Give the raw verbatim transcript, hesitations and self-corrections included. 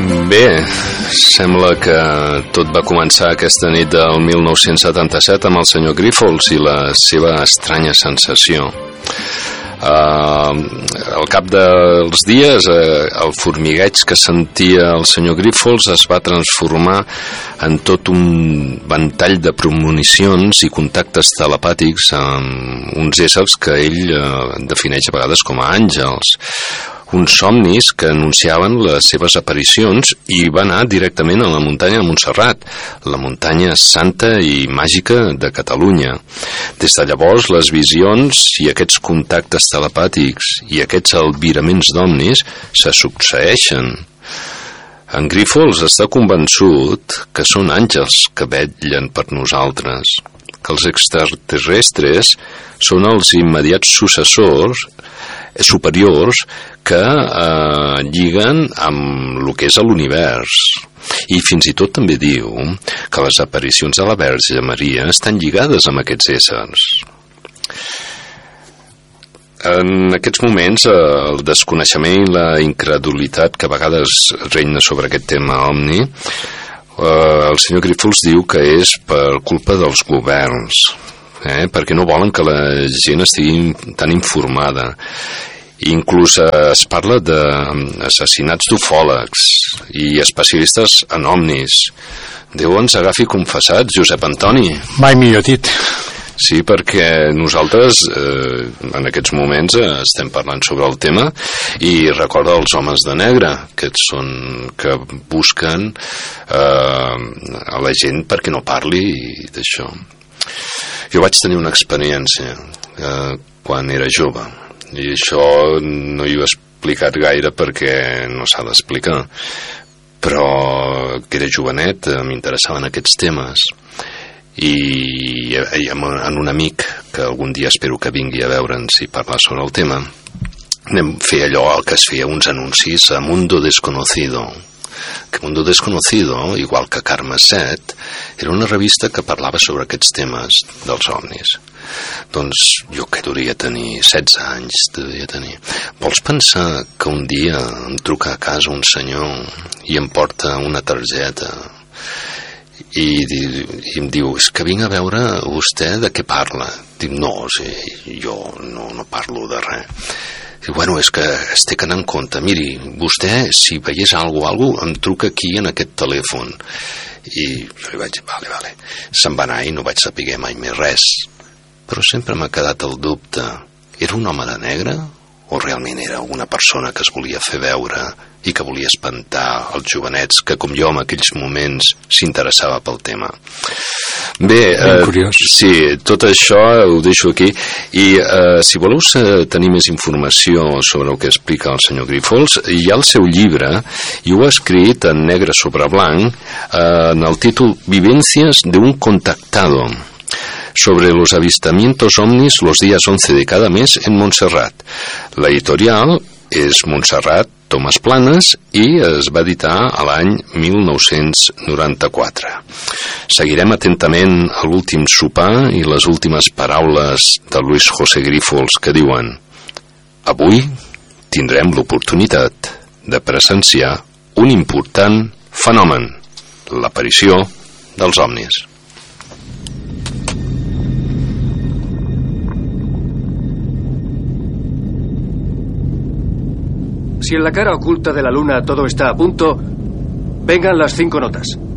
Bé, sembla que tot va començar aquesta nit del mil nou-cents setanta-set amb el senyor Grifols i la seva estranya sensació. Uh, al cap dels dies, uh, el formigueig que sentia el senyor Grifols es va transformar en tot un ventall de premonicions i contactes telepàtics amb uns éssers que ell uh, defineix a vegades com a àngels. Uns somnis que anunciaven les seves aparicions i va anar directament a la muntanya de Montserrat, la muntanya santa i màgica de Catalunya. Des de llavors, les visions i aquests contactes telepàtics i aquests albiraments d'omnis se succeeixen. En Grifols està convençut que són àngels que vetllen per nosaltres, que els extraterrestres són els immediats successors superiors que eh, lliguen amb el que és l'univers. I fins i tot també diu que les aparicions de la Verge Maria estan lligades amb aquests éssers. En aquests moments, el desconeixement i la incredulitat que a vegades regna sobre aquest tema omni, eh, el senyor Grifols diu que és per culpa dels governs, eh, perquè no volen que la gent estigui tan informada. Inclús es parla d'assassinats d'ufòlegs i especialistes en omnis. Déu ens agafi confessats, Josep Antoni. Mai millor dit. Sí, perquè nosaltres eh, en aquests moments eh, estem parlant sobre el tema i recorda els homes de negre, que són que busquen eh, a la gent perquè no parli d'això. Jo vaig tenir una experiència eh, quan era jove, i això no hi he explicat gaire perquè no s'ha d'explicar, però que era jovenet, m'interessaven aquests temes, i, i amb un amic que algun dia espero que vingui a veure'ns i parlar sobre el tema, anem a fer allò el que es feia uns anuncis a Mundo Desconocido, que Mundo Desconocido, igual que Carme set, era una revista que parlava sobre aquests temes dels ovnis. Doncs jo que devia tenir setze anys, devia tenir. Vols pensar que un dia em truca a casa un senyor i em porta una targeta i, i em diu, és que vinc a veure vostè de què parla? Dic, no, o sigui, jo no, no parlo de res. Diu, bueno, és que es té que anar en compte. Miri, vostè, si veiés alguna cosa, em truca aquí en aquest telèfon. I jo li vaig dir, vale, vale. Se'n va anar i no vaig saber mai més res. Però sempre m'ha quedat el dubte. Era un home de negre? O realment era una persona que es volia fer veure i que volia espantar els jovenets que, com jo, en aquells moments s'interessava pel tema? Bé, eh, sí, tot això ho deixo aquí. I eh, si voleu tenir més informació sobre el que explica el senyor Grifols, hi ha el seu llibre, i ho ha escrit en negre sobre blanc, eh, en el títol Vivencias de un contactado, sobre los avistamientos ovnis los días once de cada mes en Montserrat. La editorial és Montserrat Tomàs Planas i es va editar a l'any mil nou-cents noranta-quatre. Seguirem atentament a l'últim sopar i les últimes paraules de Luis José Grifols que diuen: avui tindrem l'oportunitat de presenciar un important fenomen, l'aparició dels ovnis. Si en la cara oculta de la luna todo está a punto, vengan las cinco notas.